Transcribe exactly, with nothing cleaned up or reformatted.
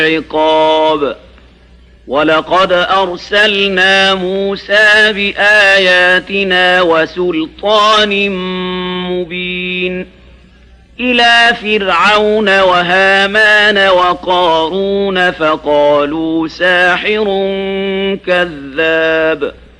عقاب. ولقد أرسلنا موسى بآياتنا وسلطان مبين إلى فرعون وهامان وقارون فقالوا ساحر كذاب.